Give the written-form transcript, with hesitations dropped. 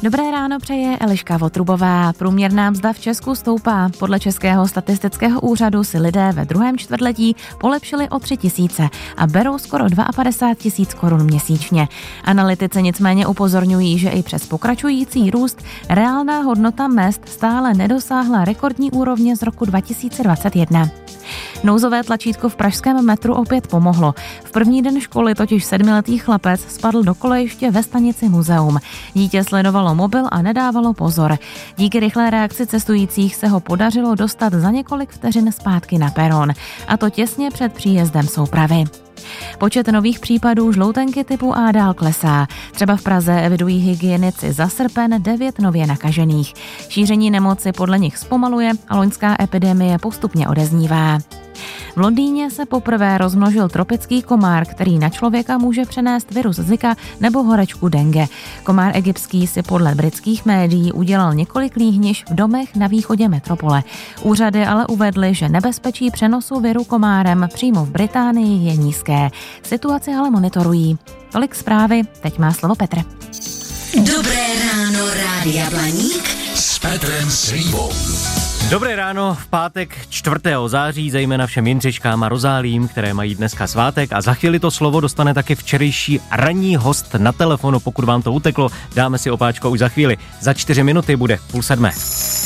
Dobré ráno přeje Eliška Votrubová. Průměrná mzda v Česku stoupá. Podle Českého statistického úřadu si lidé ve druhém čtvrtletí polepšili o 3 000 a berou skoro 52 000 korun měsíčně. Analytici nicméně upozorňují, že i přes pokračující růst reálná hodnota mezd stále nedosáhla rekordní úrovně z roku 2021. Nouzové tlačítko v pražském metru opět pomohlo. V první den školy totiž 7letý chlapec spadl do kolejiště ve stanici Muzeum. Dítě sledovalo mobil a nedávalo pozor. Díky rychlé reakci cestujících se ho podařilo dostat za několik vteřin zpátky na peron, a to těsně před příjezdem soupravy. Počet nových případů žloutenky typu A dál klesá. Třeba v Praze evidují hygienici za srpen 9 nově nakažených. Šíření nemoci podle nich zpomaluje a loňská epidemie postupně odeznívá. V Londýně se poprvé rozmnožil tropický komár, který na člověka může přenést virus Zika nebo horečku dengue. Komár egyptský si podle britských médií udělal několik líhniš v domech na východě metropole. Úřady ale uvedly, že nebezpečí přenosu viru komárem přímo v Británii je nízké. Situaci ale monitorují. Tolik zprávy, teď má slovo Petr. Dobré ráno, Rádia Blaník s Petrem Slívou. Dobré ráno v pátek 4. září, zejména všem Jindřiškám a Rozálím, které mají dneska svátek, a za chvíli to slovo dostane taky včerejší ranní host na telefonu. Pokud vám to uteklo, dáme si opáčko už za chvíli. Za 4 minuty bude 6:30.